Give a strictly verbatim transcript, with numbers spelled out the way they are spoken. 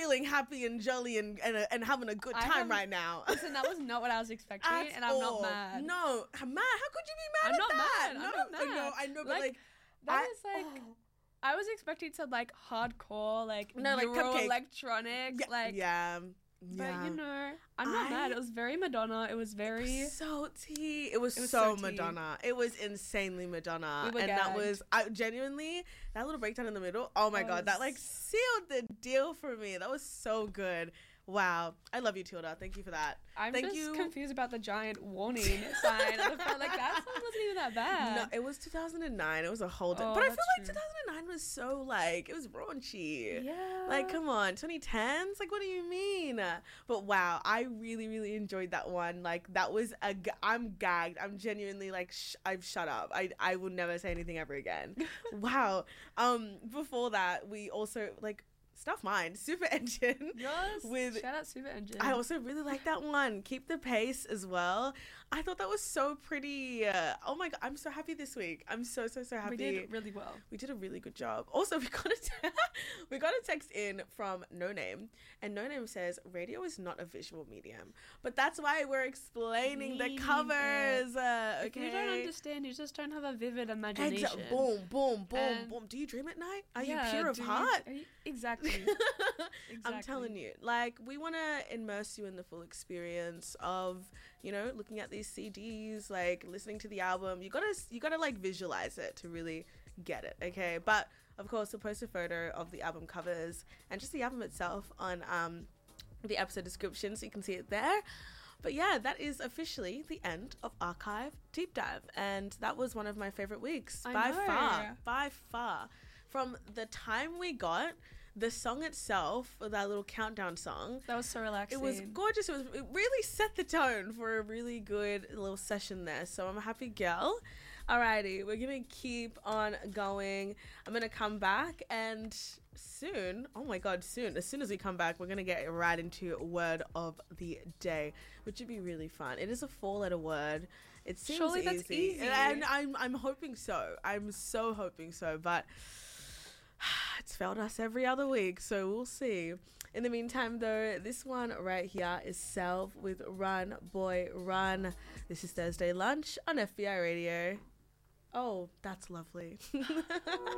feeling happy and jolly and and, uh, and having a good I time have- right now. Listen, that was not what I was expecting, At and I'm all. not mad. No, I'm mad. How could you be mad I'm at not that? mad. No, I'm not mad. I know, I know, but Like, like, That I- was like, oh. I was expecting some like hardcore, like No, like Euro Cupcake. electronic, yeah, like. yeah, But yeah. you know, I'm not I- mad. It was very Madonna. It was very. So tea. It was, It was so, so tea. Madonna. It was insanely Madonna. We were and that gagged. was I genuinely that little breakdown in the middle. Oh my That god, that was- like sealed the deal for me. That was so good. Wow. I love you, Tilda. Thank you for that. I'm Thank just you. confused about the giant warning sign on the front. Like that song wasn't even that bad. No, it was two thousand nine. It was a whole. Di- Oh, but I feel that's like true. two thousand nine was so like it was raunchy. Yeah. Like, come on, twenty tens? Like, what do you mean? But wow, I really, really enjoyed that one. Like, that was a. G- I'm gagged. I'm genuinely like, sh- I've shut up. I I will never say anything ever again. Wow. Um. Before that, we also like Stuff Mind, Super Engine. Yes. With Shout out Super Engine. I also really like that one. Keep the Pace as well. I thought that was so pretty. Uh, oh my god, I'm so happy this week. I'm so so so happy. we did really well. We did a really good job. Also, we got a te- we got a text in from No Name, and No Name says radio is not a visual medium, but that's why we're explaining the Meaning covers. Uh, okay. If you don't understand, you just don't have a vivid imagination. Exa- boom, boom, boom, And- boom. Do you dream at night? Are Yeah, you pure of do you- heart? are you- exactly. I'm Exactly. telling you, like, we want to immerse you in the full experience of, you know, looking at these C Ds, like listening to the album. You gotta, you gotta like visualize it to really get it, okay? But of course, we'll post a photo of the album covers and just the album itself on um the episode description, so you can see it there. But yeah, that is officially the end of Archive Deep Dive, and that was one of my favorite weeks I by know. far, by far. From the time we got the song itself, that little countdown song, That was so relaxing. it was gorgeous. It was it really set the tone for a really good little session there. So I'm a happy girl. Alrighty, we're gonna keep on going. I'm gonna come back and soon, oh my god, soon, as soon as we come back, we're gonna get right into word of the day, which would be really fun. It is a four letter word. It seems Surely easy. that's easy. And I'm I'm hoping so. I'm so hoping so, but it's failed us every other week, so we'll see. In the meantime, though, this one right here is Self with Run Boy Run. This is Thursday Lunch on F B I Radio. Oh, that's lovely.